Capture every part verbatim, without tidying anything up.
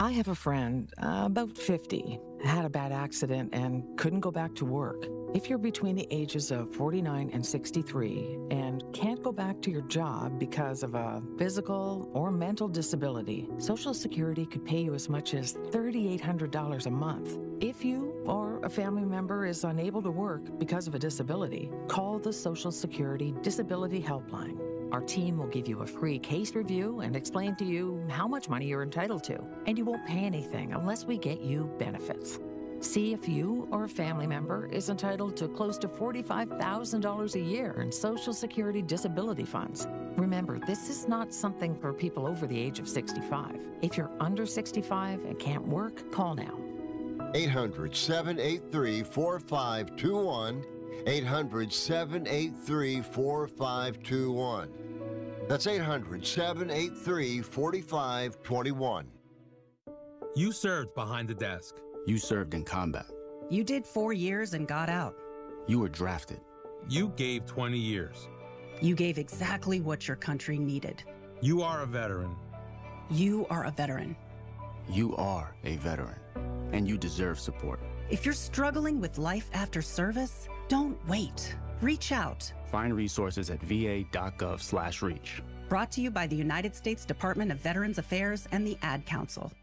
I have a friend, uh, about fifty, had a bad accident and couldn't go back to work. If you're between the ages of forty-nine and sixty-three and can't go back to your job because of a physical or mental disability, Social Security could pay you as much as three thousand eight hundred dollars a month. If you or a family member is unable to work because of a disability, call the Social Security Disability Helpline. Our team will give you a free case review and explain to you how much money you're entitled to, and you won't pay anything unless we get you benefits. See if you or a family member is entitled to close to forty-five thousand dollars a year in Social Security disability funds. Remember, this is not something for people over the age of sixty-five. If you're under sixty-five and can't work, call now. eight hundred, seven eight three, four five two one. eight hundred, seven eight three, four five two one. That's eight hundred, seven eight three, four five two one. You served behind the desk. You served in combat. You did four years and got out. You were drafted. You gave twenty years. You gave exactly what your country needed. You are a veteran. You are a veteran. You are a veteran, and you deserve support. If you're struggling with life after service, don't wait. Reach out. Find resources at va.gov slash reach. Brought to you by the United States Department of Veterans Affairs and the Ad Council.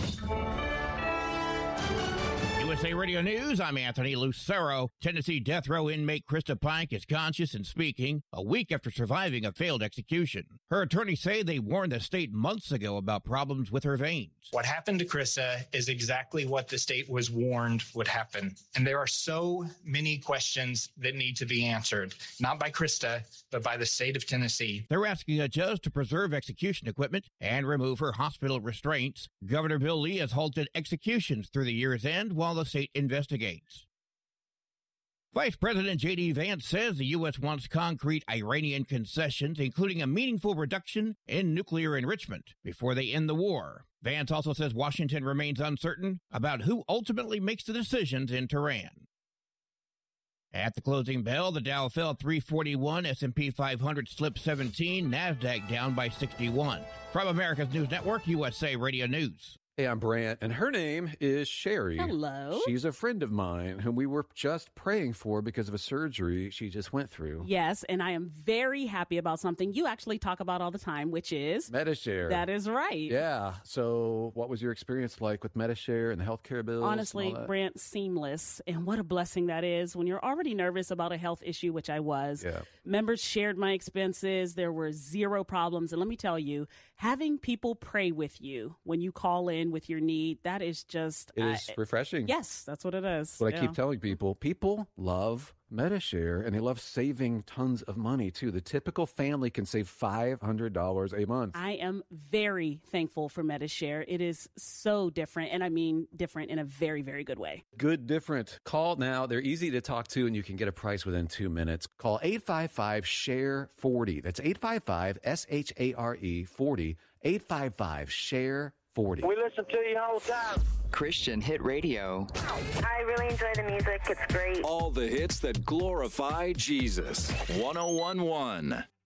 U S A Radio News, I'm Anthony Lucero. Tennessee death row inmate Krista Pike is conscious and speaking a week after surviving a failed execution. Her attorneys say they warned the state months ago about problems with her veins. What happened to Krista is exactly what the state was warned would happen. And there are so many questions that need to be answered, not by Krista, but by the state of Tennessee. They're asking a judge to preserve execution equipment and remove her hospital restraints. Governor Bill Lee has halted executions through the year's end while the state investigates. Vice President J D. Vance says the U S wants concrete Iranian concessions, including a meaningful reduction in nuclear enrichment, before they end the war. Vance also says Washington remains uncertain about who ultimately makes the decisions in Tehran. At the closing bell, the Dow fell three forty-one, S and P five hundred slipped seventeen, NASDAQ down by sixty-one. From America's News Network, U S A Radio News. Hey, I'm Brant, and her name is Sherry. Hello. She's a friend of mine whom we were just praying for because of a surgery she just went through. Yes, and I am very happy about something you actually talk about all the time, which is Medi-Share. That is right. Yeah. So what was your experience like with Medi-Share and the healthcare bills? Honestly, Brant, seamless. And what a blessing that is when you're already nervous about a health issue, which I was. Yeah. Members shared my expenses. There were zero problems. And let me tell you, having people pray with you when you call in with your need, that is just... It is uh, refreshing. Yes, that's what it is. What yeah. I keep telling people, people love Medi-Share, and they love saving tons of money, too. The typical family can save five hundred dollars a month. I am very thankful for Medi-Share. It is so different, and I mean different in a very, very good way. Good different. Call now. They're easy to talk to, and you can get a price within two minutes. Call eight five five, S H A R E, forty. That's eight five five, S H A R E, forty. eight five five, S H A R E, forty. We listen to you all the time. Christian Hit Radio. I really enjoy the music. It's great. All the hits that glorify Jesus. one oh one point one.